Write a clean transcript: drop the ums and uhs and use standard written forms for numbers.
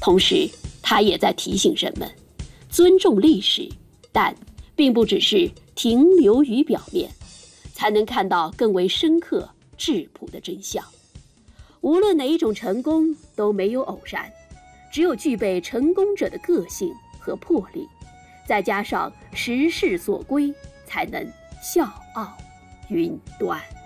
同时，他也在提醒人们，尊重历史，但并不只是停留于表面，才能看到更为深刻、质朴的真相。无论哪一种成功都没有偶然，只有具备成功者的个性和魄力，再加上时势所归，才能笑傲云端。